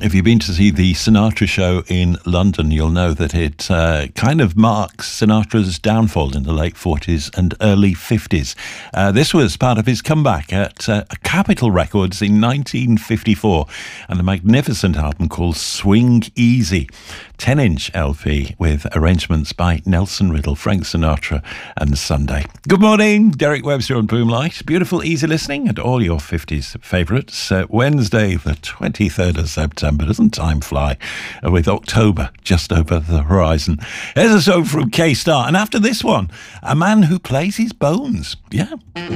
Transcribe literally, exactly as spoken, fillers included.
If you've been to see the Sinatra show in London, you'll know that it uh, kind of marks Sinatra's downfall in the late forties and early fifties. Uh, this was part of his comeback at uh, Capitol Records in nineteen fifty-four and a magnificent album called Swing Easy. ten-inch L P with arrangements by Nelson Riddle, Frank Sinatra and Sunday. Good morning, Derek Webster on Boomlight. Beautiful, easy listening and all your fifties favourites. Uh, Wednesday, the twenty-third of September. Doesn't time fly? Uh, with October just over the horizon. Here's a song from K-Star. And after this one, a man who plays his bones. Yeah.